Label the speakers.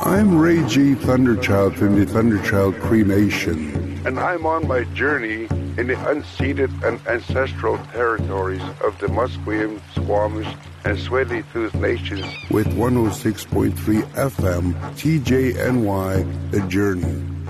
Speaker 1: I'm Ray G. Thunderchild from the Thunderchild Cremation.
Speaker 2: And I'm on my journey in the unceded and ancestral territories of the Musqueam, Squamish, and Tsleil-Waututh nations.
Speaker 1: With 106.3 FM, TJNY, The Journey.